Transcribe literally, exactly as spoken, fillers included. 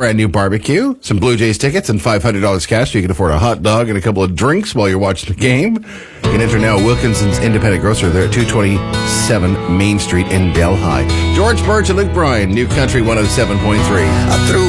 brand new barbecue, some Blue Jays tickets, and five hundred dollars cash so you can afford a hot dog and a couple of drinks while you're watching the game. You can enter now at Wilkinson's Independent Grocer. They're at two twenty-seven Main Street in Delhi. George Birch and Luke Bryan, New Country one oh seven point three. I threw